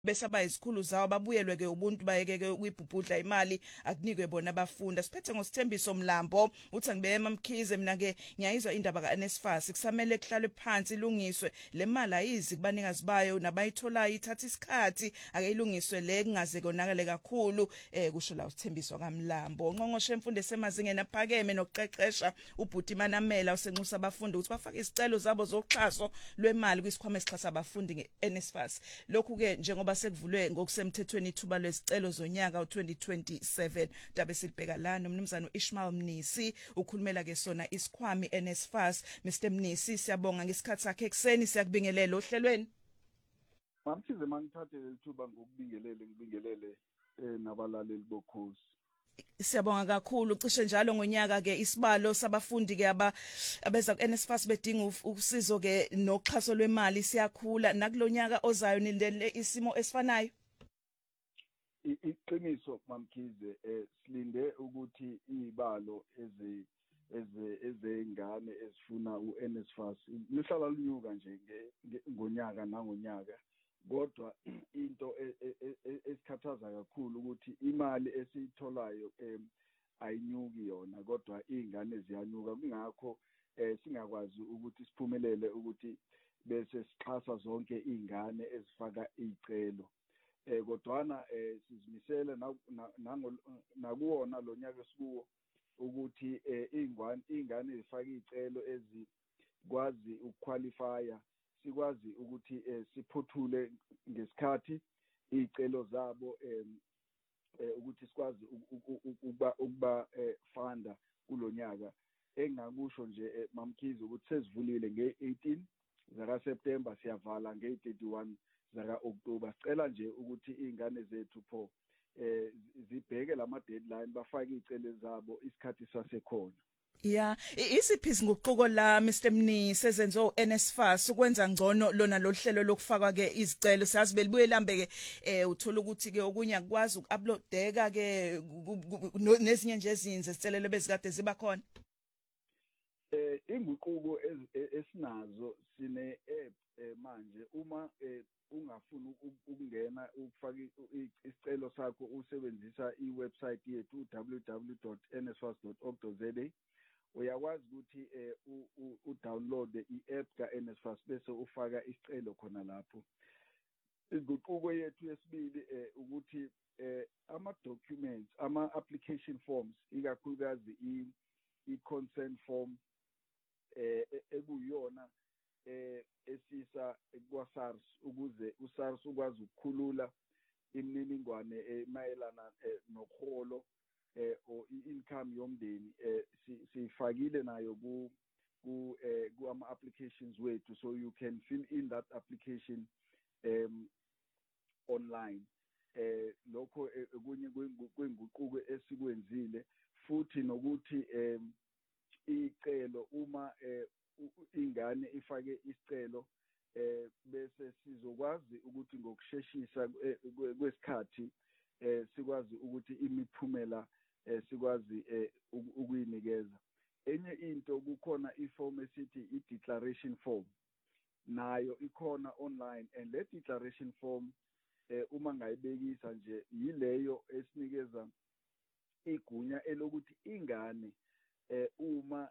bese abayizikhulu zawo babuyelwe ke ubuntu bayeke ukuyibhubhudla imali akunikwe bona abafunda. Siphethe ngosithembiso Mlambo uthi ngibema Mkhize mina ke ngiyayizwa indaba kaNSFAS kusamele kuhlalwe phansi ilungiswe le mali ayizi kubanikazi bayo nabayitholayo ithatha isikhathi akayilungiswe le kungaze konakale kakhulu kusho la usithembiso kaMlambo. Ongqongqoshe emfundo esemazingeni aphakeme nokuqeqesha uBhuti Manamela usenxusa abafundi ukuthi bafake isicelo zabo zoxhaso lwemali kwisikhwama esixhasa abafundi ngeNSFAS. Lokhu ke njengoba sekuvulwe ngokusemthethweni ithuba lwesicelo zonyaka u2027 dabe silibheka la nomnumzana uIshmael Mnisi ukhulumela ke sona isikhwami NSFAS. Mr Mnisi siyabonga ngesikhathi sakhe ekseni siyakubingelela ohlelweni. Mamthize mangithathe lethuba ngibingelele nabalaleli bokhozi. Siyabonga kakhulu cishe njalo ngonyaka ke isibalo sabafundi ke abeza kuNSFAS bedinga usizo ke noxhaso lwemali siyakhula nakulonyaka ozayo nilindele isimo esifanayo. Iqiniso Mamkhize silinde ukuthi izibalo ezengane ezifuna uNSFAS lihlala linyuka nje ngonyaka nangonyaka. Kodwa into esikhathaza kakhulu ukuthi imali esiyitholayo ayinyuki yona kodwa izingane ziyanyuka. Kungakho singakwazi ukuthi siphumelele ukuthi bese sixhasa zonke izingane ezifaka izicelo. Kodwana sizimisele nakuwona lo nyaka esikuwo ukuthi izingane ezifaka izicelo ezikwazi ukuqualifya sikwazi ukuthi siphuthule ngesikhathi izicelo zabo ukuthi sikwazi ukuba funda kulonyaka. Engakusho nje Mamkhize ukuthi sesivulile nge18 zaka September siyavala nge31 zaka October. Sicela nje ukuthi izingane zethu zibheke lama deadline bafake izicelo zabo isikhathi sasekhona. Yeah, isiphi izinguquko la Mr Mnisi sezenzo NSFAS ukwenza ngcono lona lohlelo lokufakwa ke izicelo siyazi belibuye lambe ke uthola ukuthi ke okunye akwazi ukuuploadeka ke nezinye nje ezinze sicelele bezikade ziba khona. Inguquko esinazo sine app manje uma ungafuna ukungena ukufaka isicelo sakho usebenzisa iwebsite yethu www.nsfas.org.za uyakwazi ukuthi udownload i-app kaNSFAS bese ufaka isicelo khona lapho. Inguquko yethu yesibili ukuthi ama documents ama application forms ikakhulukazi i-consent form ekuyona esisa kwaSARS ukuze uSARS ukwazi ukukhulula imininingwane mayelana nokholo or income yomndeni sifakile nayo ku ama applications wethu, so you can fill in that application online. Lokho kunye kwenguquko esikwenzile futhi nokuthi icelo uma ingane ifake isicelo bese sizokwazi ukuthi ngokusheshisa kwesikhathi sikwazi ukuthi imiphumela sikwazi ukuyinikeza. Enye into kukhona iform esithi i-declaration form nayo ikhona online, and le declaration form uma ngayibekisa nje yileyo esinikeza igunya elokuthi ingane uma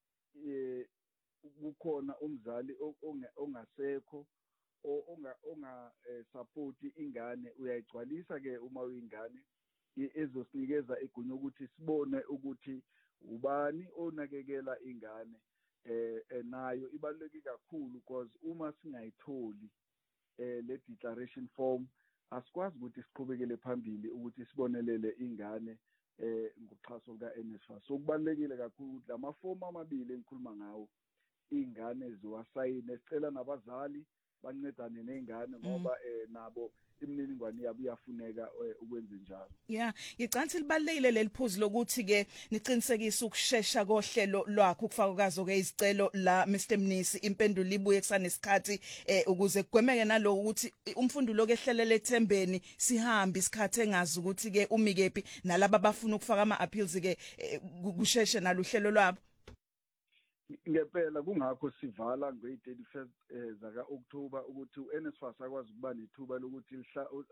kukhona umzali ongasekho onga support ingane uyayigcwalisa ke uma uyingane ezosinikeza igunya ukuthi sibone ukuthi ubani onakekela ingane. Nayo ibaluleke kakhulu because uma singayitholi le declaration form asikwazi ukuthi siqhubekele phambili ukuthi sibonelele ingane ngoxhaso kaNSFAS. So kubalekile kakhulu ukuthi lamafomu amabili engikhuluma ngawo ingane ziwasayine, sicela nabazali bancedane nezingane ngoba nabo imininingwane yabo iyafuneka ukwenza njalo. Yeah, ngicantsi libalekile leliphuzu lokuthi ke niqinisekise ukusheshsha kohlelo lwakho ukufakazo ke izicelo la Mr Mnisi impendulo ibuye kusanesikhathi ukuze kugwemeke naloko ukuthi umfundi lo kehlelele ethembeni sihambe isikhathi engazi ukuthi ke umikephi nalabo abafuna ukufaka ama appeals ke kusheshshe naluhlelo lwabo. ngempela kungakho sivala ngey-31st zaka October ukuthi uNSFAS akwazi ukuba nethuba lokuthi